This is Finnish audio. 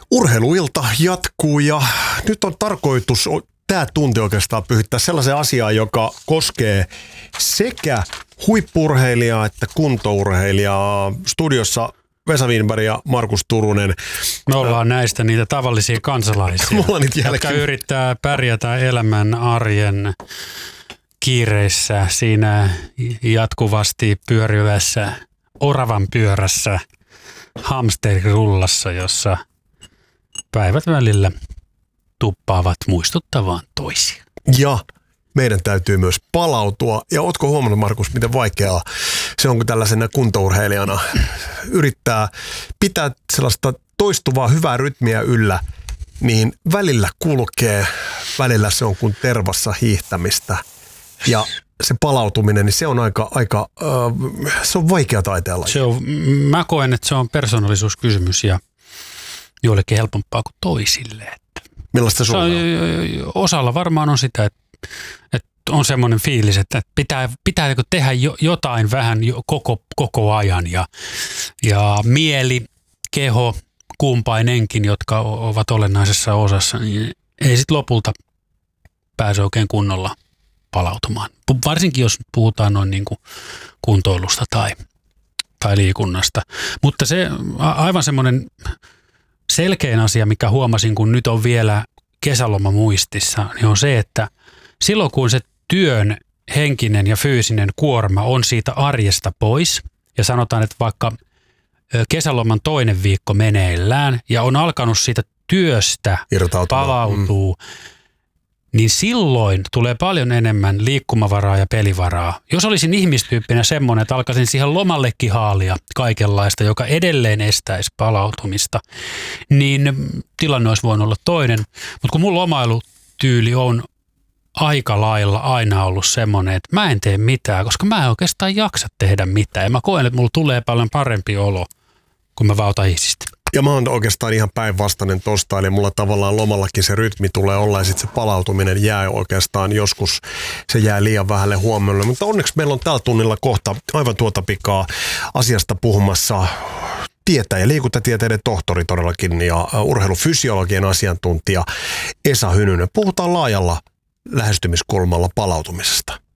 Urheiluilta jatkuu ja nyt on tarkoitus tämä tunti oikeastaan pyhittää sellaisen asiaan, joka koskee sekä huippu-urheilijaa että kuntourheilijaa. Studiossa Vesa Wienberg ja Markus Turunen. Me ollaan näistä niitä tavallisia kansalaisia, jotka yrittää pärjätä elämän arjen kiireissä siinä jatkuvasti pyörivässä oravan pyörässä, hamsterirullassa, jossa päivät välillä tuppaavat muistuttavaan toisia. Ja meidän täytyy myös palautua. Ja ootko huomannut, Markus, miten vaikeaa se on, kun tällaisena kuntourheilijana yrittää pitää sellaista toistuvaa hyvää rytmiä yllä, niin välillä kulkee, välillä se on kuin tervassa hiihtämistä. Ja se palautuminen, niin se on se on vaikea taiteella. Mä koen, että se on persoonallisuuskysymys ja joillekin helpompaa kuin toisille. Millaista sulla on? Osalla varmaan on sitä, että on semmoinen fiilis, että pitää tehdä jotain vähän koko ajan ja mieli, keho, kumpainenkin, jotka ovat olennaisessa osassa, niin ei sitten lopulta pääse oikein kunnolla palautumaan. Varsinkin jos puhutaan noin niin kuin kuntoilusta tai liikunnasta. Mutta se aivan semmoinen selkein asia, mikä huomasin, kun nyt on vielä kesäloma muistissa, niin on se, että silloin kun se työn henkinen ja fyysinen kuorma on siitä arjesta pois, ja sanotaan, että vaikka kesäloman toinen viikko meneillään, ja on alkanut siitä työstä palautuu, niin silloin tulee paljon enemmän liikkumavaraa ja pelivaraa. Jos olisin ihmistyyppinä semmoinen, että alkaisin siihen lomallekin haalia kaikenlaista, joka edelleen estäisi palautumista, niin tilanne olisi voinut olla toinen. Mutta kun mun lomailutyyli on aika lailla aina ollut semmoinen, että mä en tee mitään, koska mä en oikeastaan jaksa tehdä mitään. Ja mä koen, että mulla tulee paljon parempi olo, kun mä vautan hiisistä. Ja mä oon oikeastaan ihan päinvastainen tosta, eli mulla tavallaan lomallakin se rytmi tulee olla ja sitten se palautuminen jää oikeastaan joskus, se jää liian vähälle huomiolle. Mutta onneksi meillä on tällä tunnilla kohta aivan tuota pikaa asiasta puhumassa tietäjä, liikuntatieteiden tohtori todellakin ja urheilufysiologian asiantuntija Esa Hynynen. Puhutaan laajalla lähestymiskulmalla palautumisesta.